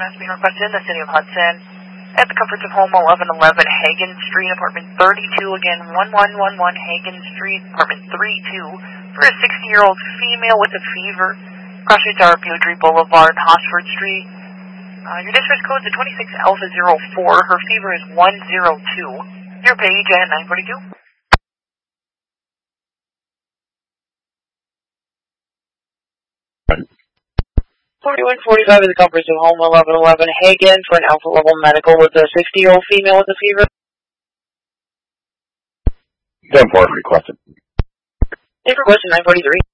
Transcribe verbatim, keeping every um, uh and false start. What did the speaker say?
S being requested in the city of Hudson at the comforts of home eleven eleven Hagen Street, apartment thirty-two, again one one one one Hagen Street, apartment thirty-two, for a sixty-year-old female with a fever. Cross streets are Beaudry Boulevard, Hosford Street. Uh, your district code is twenty-six Alpha zero four. Her fever is one zero two. Your page at nine forty-two. forty-one forty-five is the comforts of home eleven eleven Hagen for an alpha level medical with a sixty-year-old female with a fever. ten four requested. They requested nine forty-three.